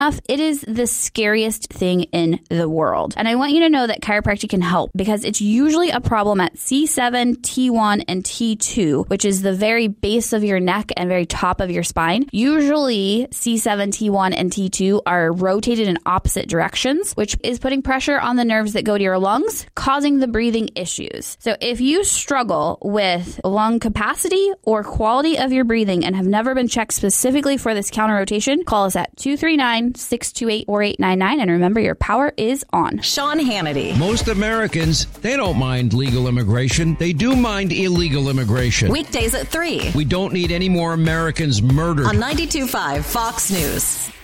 It is the scariest thing in the world. And I want you to know that chiropractic can help because it's usually a problem at C7, T1, and T2, which is the very base of your neck and very top of your spine. Usually C7, T1, and T2 are rotated in opposite directions, which is putting pressure on the nerves that go to your lungs, causing the breathing issues. So if you struggle with lung capacity or quality of your breathing and have never been checked specifically for this counter rotation, call us at 239-628-4899. And remember, your power is on. Sean Hannity. Most Americans, they don't mind legal immigration. They do mind illegal immigration. Weekdays at 3. We don't need any more Americans murdered. On 92.5 Fox News.